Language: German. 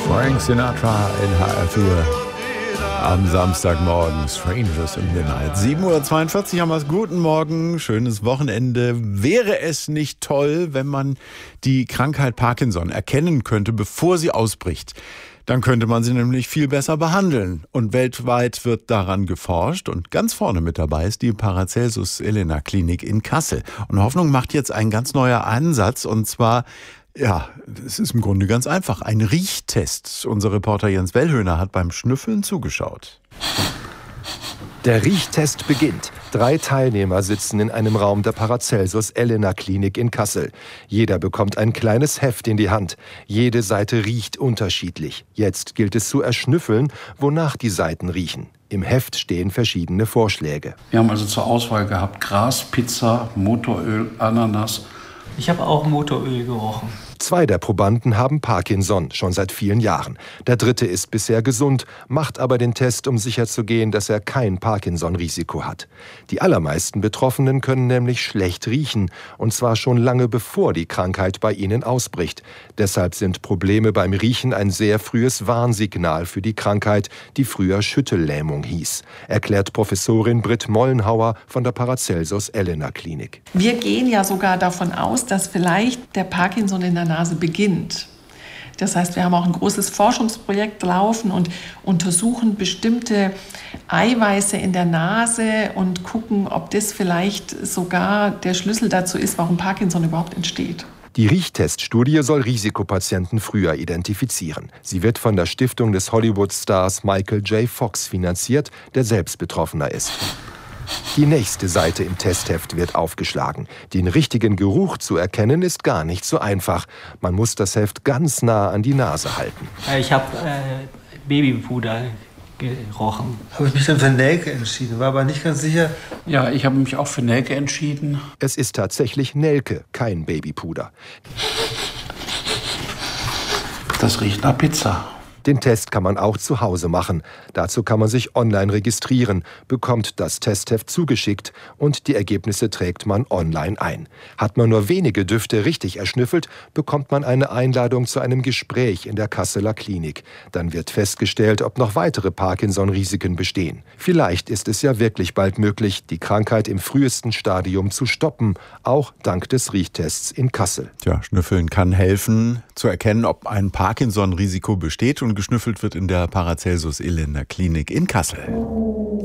Frank Sinatra in HR4 am Samstagmorgen. Strangers in the Night. 7.42 Uhr haben wir es. Guten Morgen, schönes Wochenende. Wäre es nicht toll, wenn man die Krankheit Parkinson erkennen könnte, bevor sie ausbricht? Dann könnte man sie nämlich viel besser behandeln. Und weltweit wird daran geforscht. Und ganz vorne mit dabei ist die Paracelsus-Elena-Klinik in Kassel. Und Hoffnung macht jetzt ein ganz neuer Ansatz. Und zwar, ja, es ist im Grunde ganz einfach. Ein Riechtest. Unser Reporter Jens Wellhöhner hat beim Schnüffeln zugeschaut. Der Riechtest beginnt. 3 Teilnehmer sitzen in einem Raum der Paracelsus-Elena-Klinik in Kassel. Jeder bekommt ein kleines Heft in die Hand. Jede Seite riecht unterschiedlich. Jetzt gilt es zu erschnüffeln, wonach die Seiten riechen. Im Heft stehen verschiedene Vorschläge. Wir haben also zur Auswahl gehabt Gras, Pizza, Motoröl, Ananas. Ich habe auch Motoröl gerochen. 2 der Probanden haben Parkinson, schon seit vielen Jahren. Der 3. ist bisher gesund, macht aber den Test, um sicherzugehen, dass er kein Parkinson-Risiko hat. Die allermeisten Betroffenen können nämlich schlecht riechen, und zwar schon lange bevor die Krankheit bei ihnen ausbricht. Deshalb sind Probleme beim Riechen ein sehr frühes Warnsignal für die Krankheit, die früher Schüttellähmung hieß, erklärt Professorin Britt Mollenhauer von der Paracelsus-Elena-Klinik. Wir gehen ja sogar davon aus, dass vielleicht der Parkinson in der Nase beginnt. Das heißt, wir haben auch ein großes Forschungsprojekt laufen und untersuchen bestimmte Eiweiße in der Nase und gucken, ob das vielleicht sogar der Schlüssel dazu ist, warum Parkinson überhaupt entsteht. Die Riechteststudie soll Risikopatienten früher identifizieren. Sie wird von der Stiftung des Hollywood-Stars Michael J. Fox finanziert, der selbst Betroffener ist. Die nächste Seite im Testheft wird aufgeschlagen. Den richtigen Geruch zu erkennen ist gar nicht so einfach. Man muss das Heft ganz nah an die Nase halten. Ich habe Babypuder gerochen. Habe ich mich dann für Nelke entschieden, war aber nicht ganz sicher. Ja, ich habe mich auch für Nelke entschieden. Es ist tatsächlich Nelke, kein Babypuder. Das riecht nach Pizza. Den Test kann man auch zu Hause machen. Dazu kann man sich online registrieren, bekommt das Testheft zugeschickt und die Ergebnisse trägt man online ein. Hat man nur wenige Düfte richtig erschnüffelt, bekommt man eine Einladung zu einem Gespräch in der Kasseler Klinik. Dann wird festgestellt, ob noch weitere Parkinson-Risiken bestehen. Vielleicht ist es ja wirklich bald möglich, die Krankheit im frühesten Stadium zu stoppen, auch dank des Riechtests in Kassel. Tja, Schnüffeln kann helfen, zu erkennen, ob ein Parkinson-Risiko besteht, und geschnüffelt wird in der Paracelsus-Elena-Klinik in Kassel.